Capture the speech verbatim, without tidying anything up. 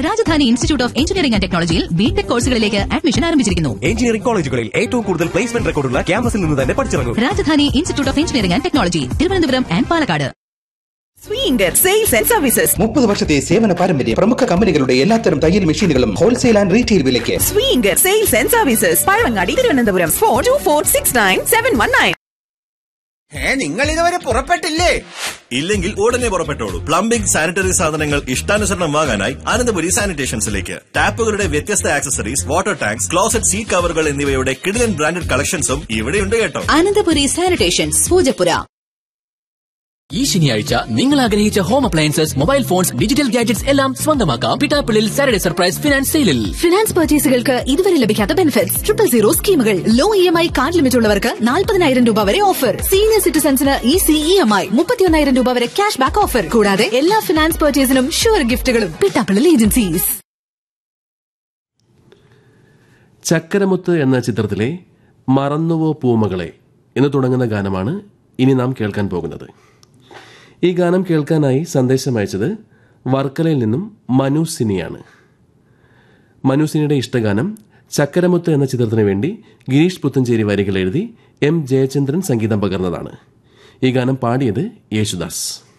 Rajdhani institute of engineering and ടെക്നോളജിയിൽ BTech കോഴ്സുകളിലേക്ക് admission ആരംഭിച്ചിരിക്കുന്നു. എഞ്ചിനീയറിംഗ് കോളേജുകളിൽ ഏറ്റവും കൂടുതൽ പ്ലേസ്മെന്റ് റെക്കോർഡുള്ള ക്യാമ്പസിൽ നിന്ന് തന്നെ പഠിച്ചിറങ്ങും. Rajdhani institute of engineering and technology, Thiruvananthapuram and Palakkad. സ്വീങ്കർ sales and services. മുപ്പത് വർഷത്തെ സേവന പാരമ്പര്യം. പ്രമുഖ കമ്പനികളുടെ എല്ലാത്തരം തയ്യൽ മെഷീനുകളും ഹോൾസെയിൽ ആൻഡ് റീറ്റെയിൽ വിലയ്ക്ക്. സ്വീങ്കർ sales and services, Pazhavangadi, Thiruvananthapuram. Four to four six nine seven one nine. ഏ നിങ്ങൾ ഇതുവരെ പുറപ്പെട്ടില്ലേ? ഇല്ലെങ്കിൽ ഉടനെ പുറപ്പെട്ടോളൂ. പ്ലംബിംഗ്, സാനിറ്ററി സാധനങ്ങൾ ഇഷ്ടാനുസരണം വാങ്ങാനായി അനന്തപുരി സാനിറ്റേഷൻസിലേക്ക്. ടാപ്പുകളുടെ വ്യത്യസ്ത accessories, water tanks, closet seat കവറുകൾ എന്നിവയുടെ കിടിലൻ ബ്രാൻഡഡ് കളക്ഷൻസും ഇവിടെയുണ്ട് കേട്ടോ. അനന്തപുരി സാനിറ്റേഷൻസ്, പൂജപ്പുര. ഈ ശനിയാഴ്ച നിങ്ങൾ ആഗ്രഹിച്ച home appliances, mobile phones, digital gadgets എല്ലാം സ്വന്തമാക്കാം പിട്ടാപ്പിളിൽ സാറ്റർഡേ സർപ്രൈസ് ഫിനാൻസ് സെയിലിൽ. ഫിനാൻസ് പർച്ചേസുകൾക്ക് ഇതുവരെ ലഭിക്കാത്ത ബെനിഫിറ്റ്സ്, ട്രിപ്പിൾ സീറോ സ്കീമുകൾ, law E M I card limit ഉള്ളവർക്ക് നാൽപ്പതിനായിരം രൂപ വരെ offer, senior സിറ്റിസൺസിന് easy E M I, മുപ്പത്തിയൊന്നായിരം രൂപ വരെ ക്യാഷ് ബാക്ക് ഓഫർ, കൂടാതെ എല്ലാ ഫിനാൻസ് പർച്ചേസിനും ഷുവർ ഗിഫ്റ്റുകളും. പിട്ടാപ്പിളിൽ ഏജൻസീസ്. ചക്കരമുത്ത് എന്ന ചിത്രത്തിലെ മറന്നുവോ പൂമകളെ എന്ന് തുടങ്ങുന്ന ഗാനമാണ് ഇനി നാം കേൾക്കാൻ പോകുന്നത്. ഈ ഗാനം കേൾക്കാനായി സന്ദേശം അയച്ചത് വർക്കലയിൽ നിന്നും മനുസിനിയാണ്. മനുസിനിയുടെ ഇഷ്ടഗാനം ചക്കരമുത്ത് എന്ന ചിത്രത്തിന് വേണ്ടി ഗിരീഷ് പുത്തഞ്ചേരി വരികൾ എഴുതി എം ജയചന്ദ്രൻ സംഗീതം പകർന്നതാണ്. ഈ ഗാനം പാടിയത് യേശുദാസ്.